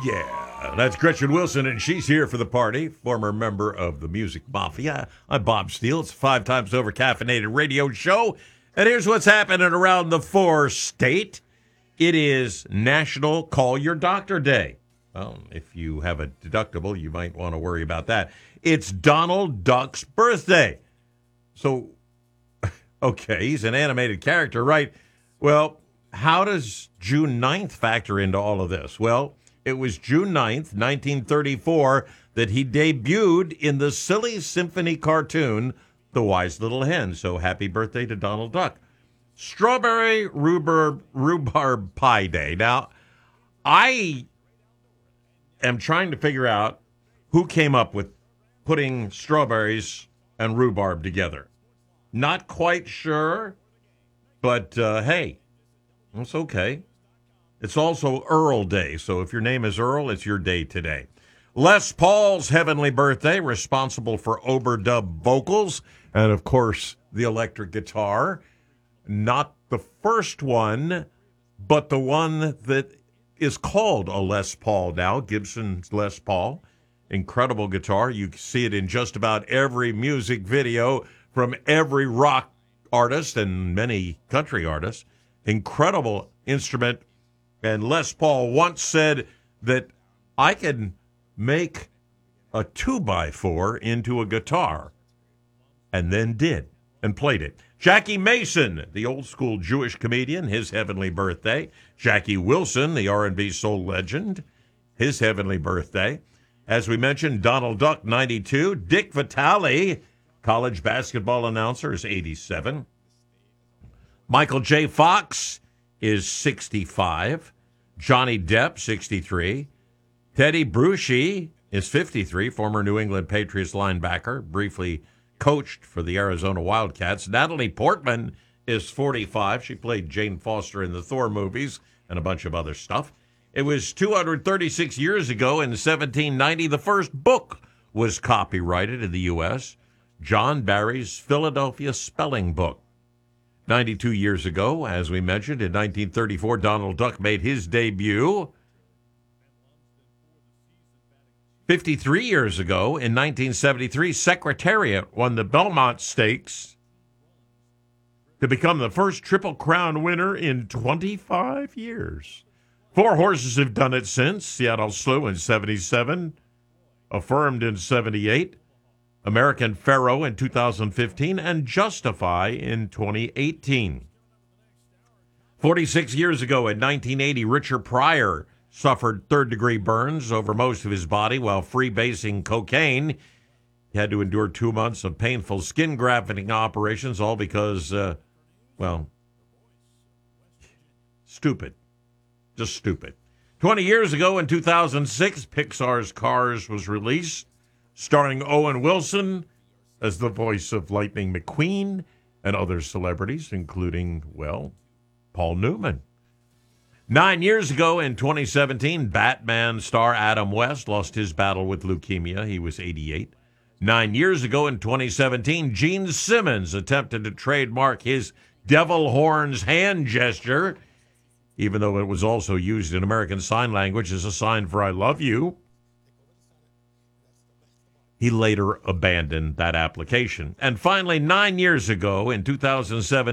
Yeah, that's Gretchen Wilson, and she's here for the party. Former member of the Music Mafia. I'm Bob Steele. It's a 5 times over caffeinated radio show. And here's what's happening around the 4-state. It is National Call Your Doctor Day. Well, if you have a deductible, you might want to worry about that. It's Donald Duck's birthday. So, okay, he's an animated character, right? Well, how does June 9th factor into all of this? Well, it was June 9th, 1934, that he debuted in the Silly Symphony cartoon, The Wise Little Hen. So happy birthday to Donald Duck. Strawberry Rhubarb Pie Day. Now, I am trying to figure out who came up with putting strawberries and rhubarb together. Not quite sure, but hey, it's okay. It's also Earl Day, so if your name is Earl, it's your day today. Les Paul's heavenly birthday, responsible for overdub vocals and, of course, the electric guitar. Not the first one, but the one that is called a Les Paul now, Gibson's Les Paul. Incredible guitar. You see it in just about every music video from every rock artist and many country artists. Incredible instrument. And Les Paul once said that I can make a 2x4 into a guitar, and then did, and played it. Jackie Mason, the old school Jewish comedian, his heavenly birthday. Jackie Wilson, the R&B soul legend, his heavenly birthday. As we mentioned, Donald Duck, 92. Dick Vitale, college basketball announcer, is 87. Michael J. Fox is 65. Johnny Depp, 63. Teddy Bruschi is 53, former New England Patriots linebacker, briefly coached for the Arizona Wildcats. Natalie Portman is 45. She played Jane Foster in the Thor movies and a bunch of other stuff. It was 236 years ago in 1790 the first book was copyrighted in the U.S., John Barry's Philadelphia Spelling Book. 92 years ago, as we mentioned, in 1934, Donald Duck made his debut. 53 years ago, in 1973, Secretariat won the Belmont Stakes to become the first Triple Crown winner in 25 years. 4 horses have done it since. Seattle Slew in 77, Affirmed in 78, American Pharoah in 2015, and Justify in 2018. 46 years ago, in 1980, Richard Pryor suffered third-degree burns over most of his body while freebasing cocaine. He had to endure 2 months of painful skin grafting operations, all because, stupid. Just stupid. 20 years ago, in 2006, Pixar's Cars was released, starring Owen Wilson as the voice of Lightning McQueen and other celebrities, including, Paul Newman. 9 years ago, in 2017, Batman star Adam West lost his battle with leukemia. He was 88. 9 years ago, in 2017, Gene Simmons attempted to trademark his devil horns hand gesture, even though it was also used in American Sign Language as a sign for I love you. He later abandoned that application. And finally, 9 years ago, in 2007,